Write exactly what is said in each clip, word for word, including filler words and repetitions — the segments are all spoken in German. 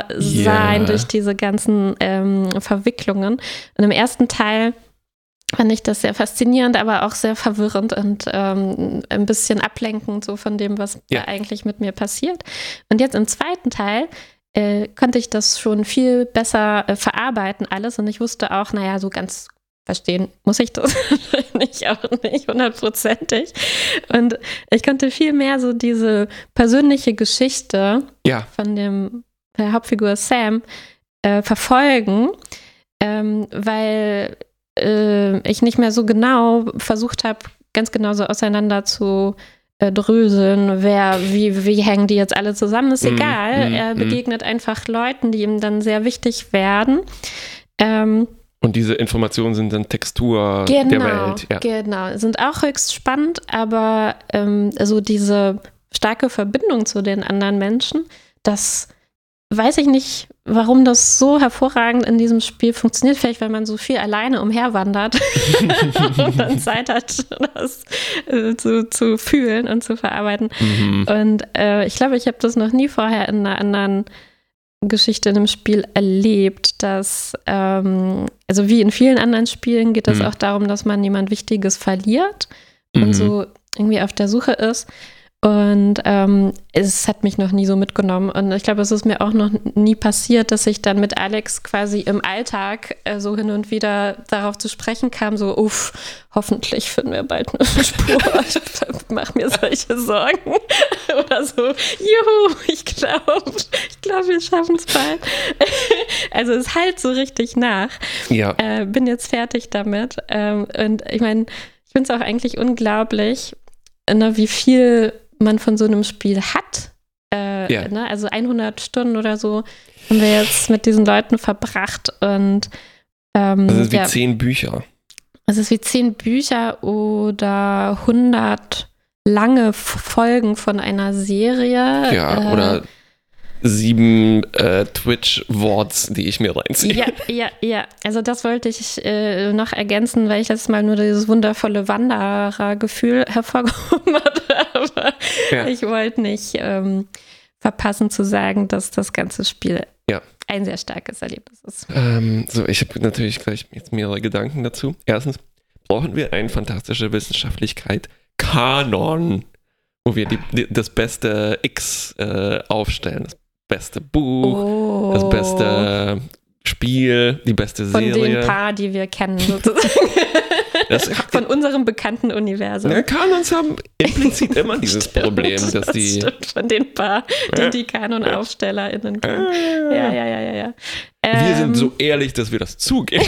sein Yeah. durch diese ganzen ähm, Verwicklungen. Und im ersten Teil fand ich das sehr faszinierend, aber auch sehr verwirrend und ähm, ein bisschen ablenkend so von dem, was Ja. da eigentlich mit mir passiert. Und jetzt im zweiten Teil äh, konnte ich das schon viel besser äh, verarbeiten alles und ich wusste auch, naja, so ganz verstehen muss ich das nicht, auch nicht hundertprozentig. Und ich konnte viel mehr so diese persönliche Geschichte Ja. von dem der Hauptfigur Sam äh, verfolgen, ähm, weil äh, ich nicht mehr so genau versucht habe, ganz genau so auseinander zu äh, dröseln, wer, wie, wie hängen die jetzt alle zusammen, ist Mm, egal. mm, er mm. begegnet einfach Leuten, die ihm dann sehr wichtig werden. Ähm, Und diese Informationen sind dann Textur genau, der Welt. Ja. genau, sind auch höchst spannend, aber ähm, also diese starke Verbindung zu den anderen Menschen, das weiß ich nicht, warum das so hervorragend in diesem Spiel funktioniert. Vielleicht, weil man so viel alleine umherwandert und dann Zeit hat, das äh, zu, zu fühlen und zu verarbeiten. Mhm. Und äh, ich glaube, ich habe das noch nie vorher in einer anderen Geschichte in einem Spiel erlebt, dass, ähm, also wie in vielen anderen Spielen geht es Mhm. auch darum, dass man jemand Wichtiges verliert Mhm. und so irgendwie auf der Suche ist. Und ähm, es hat mich noch nie so mitgenommen. Und ich glaube, es ist mir auch noch nie passiert, dass ich dann mit Alex quasi im Alltag äh, so hin und wieder darauf zu sprechen kam, so, uff, hoffentlich finden wir bald eine Spur. Ich mach mir solche Sorgen. Oder so, juhu, ich glaube, ich glaube, wir schaffen es bald. Also es halt so richtig nach. Ja. Äh, bin jetzt fertig damit. Ähm, und ich meine, ich finde es auch eigentlich unglaublich, ne, wie viel man von so einem Spiel hat. Äh, Ja. ne? Also hundert Stunden oder so haben wir jetzt mit diesen Leuten verbracht und ähm, Das ist wie ja, zehn Bücher. es ist wie zehn Bücher oder hundert lange F- Folgen von einer Serie. Ja, äh, oder sieben äh, Twitch-Worts, die ich mir reinziehe. Ja, ja, ja. Also das wollte ich äh, noch ergänzen, weil ich letztes Mal nur dieses wundervolle Wanderer-Gefühl hervorgehoben hatte. Aber Ja. ich wollte nicht ähm, verpassen zu sagen, dass das ganze Spiel Ja. ein sehr starkes Erlebnis ist. Ähm, so, ich habe natürlich gleich jetzt mehrere Gedanken dazu. Erstens, brauchen wir einen fantastische Wissenschaftlichkeit Kanon, wo wir die, die, das beste X äh, aufstellen. Das beste Buch, Oh. das beste Spiel, die beste Von Serie. den paar, die wir kennen, sozusagen. Das, Von unserem bekannten Universum. ja, Kanons haben implizit immer dieses Stimmt, Problem, dass das die. stimmt, von den paar, die Ja. die Kanon-AufstellerInnen kennen. Äh, Ja, ja, ja, ja, ja. Wir Ähm, sind so ehrlich, dass wir das zugeben.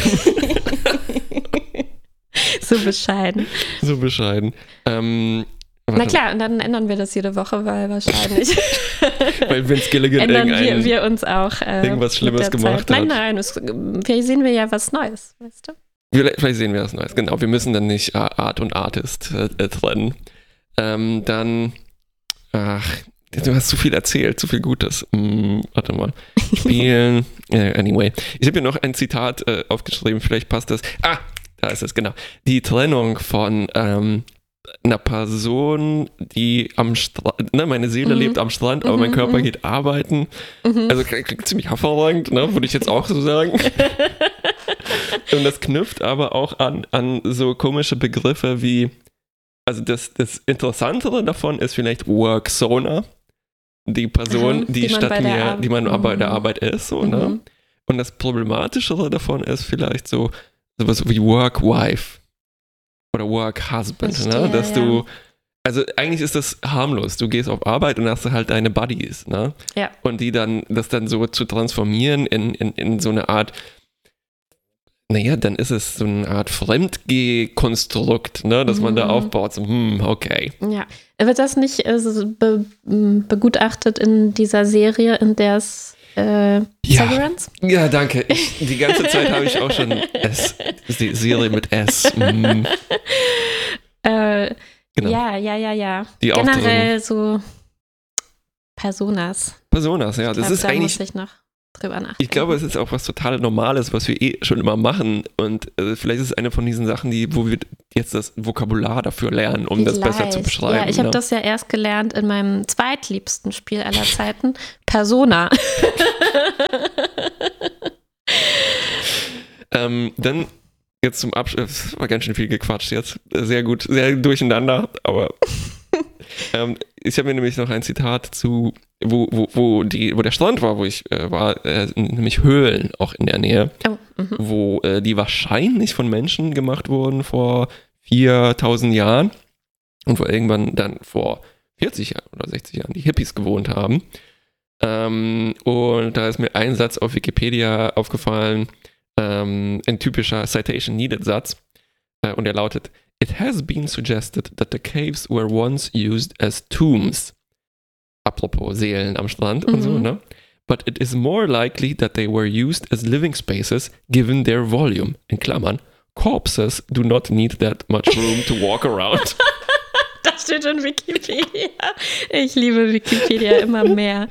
so bescheiden. So bescheiden. Ähm, Na warte, klar, und dann ändern wir das jede Woche, weil wahrscheinlich Weil Vince Gilligan ändern wir, irgendein, wir uns auch. Äh, irgendwas mit Schlimmes der gemacht Zeit. Nein, hat. nein, es, vielleicht sehen wir ja was Neues, weißt du? Vielleicht vielleicht sehen wir was Neues. Genau, wir müssen dann nicht Art und Artist äh, trennen. Ähm, dann, ach, du hast zu viel erzählt, zu viel Gutes. Hm, warte mal. Spielen. äh, anyway. Ich habe hier noch ein Zitat äh, aufgeschrieben, vielleicht passt das. Ah, da ist es, genau. Die Trennung von ähm, einer Person, die am Strand, ne, meine Seele Mhm. lebt am Strand, aber Mhm, mein Körper mhm. geht arbeiten. Mhm. Also klingt, klingt ziemlich hervorragend, ne, würde ich jetzt auch so sagen. Und das knüpft aber auch an, an so komische Begriffe wie, also das, das Interessantere davon ist vielleicht Worksona, die Person, Aha, die, die man statt bei der mir, Ar- die man Mhm. bei der Arbeit ist, so, ne? Mhm. Und das Problematischere davon ist vielleicht so sowas wie Work-Wife oder Work-Husband, ne? Verstehe, Dass ja. du, also eigentlich ist das harmlos. Du gehst auf Arbeit und hast deine deine Buddies, ne? Ja. Und die dann, das dann so zu transformieren in, in, in so eine Art, naja, dann ist es so eine Art Fremdgeh-Konstrukt, ne? Dass man da Mhm. aufbaut, so, hm, okay. Ja. Wird das nicht äh, so be m, begutachtet in dieser Serie, in der es äh, Ja. Severance? Ja, danke. Ich, die ganze Zeit habe ich auch schon S, die Serie mit S. Mm, Äh, genau. Ja, ja, ja, ja. Die auch Generell so Personas. Personas, ja. Ich Das glaub, ist da eigentlich, muss ich noch drüber nachdenken. ich glaube, es ist auch was total Normales, was wir eh schon immer machen. Und äh, vielleicht ist es eine von diesen Sachen, die, wo wir jetzt das Vokabular dafür lernen, um das besser zu Vielleicht. beschreiben. Ja, ich habe ne? das ja erst gelernt in meinem zweitliebsten Spiel aller Zeiten, Persona. dann jetzt zum Abschluss, war ganz schön viel gequatscht jetzt, sehr gut, sehr durcheinander, aber ähm, ich habe mir nämlich noch ein Zitat zu, wo, wo, wo, die, wo der Strand war, wo ich äh, war, äh, nämlich Höhlen auch in der Nähe, oh, wo äh, die wahrscheinlich von Menschen gemacht wurden vor viertausend Jahren und wo irgendwann dann vor vierzig Jahren oder sechzig Jahren die Hippies gewohnt haben. Ähm, und da ist mir ein Satz auf Wikipedia aufgefallen, ähm, ein typischer Citation Needed Satz, äh, und er lautet: It has been suggested that the caves were once used as tombs. Apropos Seelen am Strand mhm. und so, ne? But it is more likely that they were used as living spaces given their volume. In Klammern, corpses do not need that much room to walk around. Das steht in Wikipedia. Ich liebe Wikipedia immer mehr.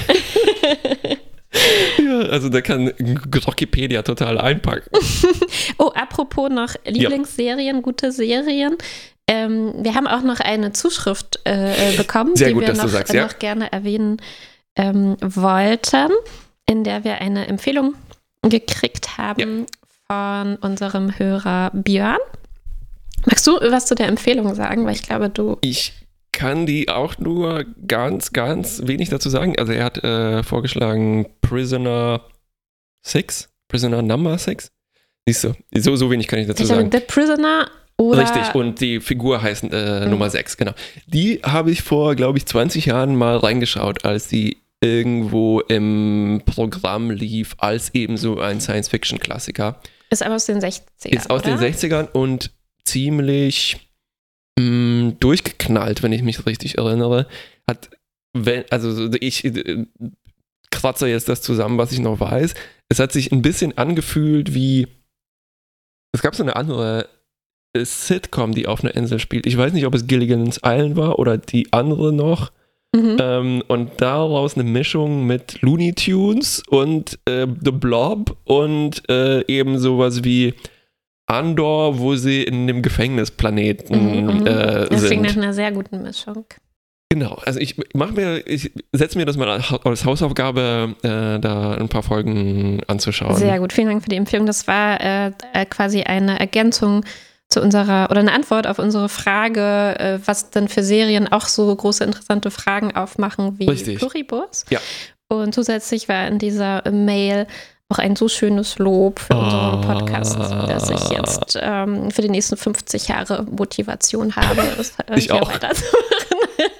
Ja, also da kann Wikipedia total einpacken. Oh, apropos noch Lieblingsserien, ja. gute Serien. Ähm, wir haben auch noch eine Zuschrift äh, bekommen, Sehr die gut, wir dass noch, du sagst, ja. noch gerne erwähnen ähm, wollten, in der wir eine Empfehlung gekriegt haben ja. von unserem Hörer Björn. Magst du was zu der Empfehlung sagen? Weil ich glaube, du... Ich kann die auch nur ganz, ganz wenig dazu sagen. Also er hat äh, vorgeschlagen Prisoner six, Prisoner Number six. Siehst du, so, so wenig kann ich dazu ich sagen. The Prisoner oder... Richtig, und die Figur heißt äh, mhm. Nummer sechs, genau. Die habe ich vor, glaube ich, zwanzig Jahren mal reingeschaut, als die irgendwo im Programm lief, als eben so ein Science-Fiction-Klassiker. Ist aber aus den sechzigern, Ist aus oder? den sechzigern und ziemlich mh, durchgeknallt, wenn ich mich richtig erinnere. Hat, wenn, also ich äh, kratze jetzt das zusammen, was ich noch weiß. Es hat sich ein bisschen angefühlt wie, es gab so eine andere Sitcom, die auf einer Insel spielt. Ich weiß nicht, ob es Gilligan's Island war oder die andere noch. Mhm. Ähm, und daraus eine Mischung mit Looney Tunes und äh, The Blob und äh, eben sowas wie Andor, wo sie in dem Gefängnisplaneten mhm. äh, das sind. klingt nach einer sehr guten Mischung. Genau, also ich mach mir, ich setze mir das mal als Hausaufgabe, äh, da ein paar Folgen anzuschauen. Sehr gut, vielen Dank für die Empfehlung. Das war äh, quasi eine Ergänzung zu unserer, oder eine Antwort auf unsere Frage, äh, was denn für Serien auch so große interessante Fragen aufmachen wie Richtig. Pluribus. Ja. Und zusätzlich war in dieser Mail auch ein so schönes Lob für unseren Podcast, dass ich jetzt ähm, für die nächsten fünfzig Jahre Motivation habe, das äh, ich auch. weiterzumachen.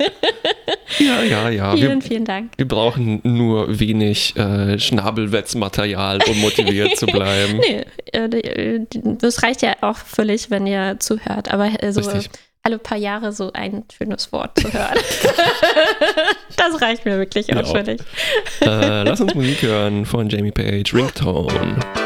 Ja, ja, ja. Vielen, wir, vielen Dank. Wir brauchen nur wenig äh, Schnabelwetzmaterial, um motiviert zu bleiben. Nee, äh, das reicht ja auch völlig, wenn ihr zuhört. Aber äh, so Richtig. alle paar Jahre so ein schönes Wort zu hören. Das reicht mir wirklich auch völlig. Äh, lass uns Musik hören von Jamie Page, Ringtone.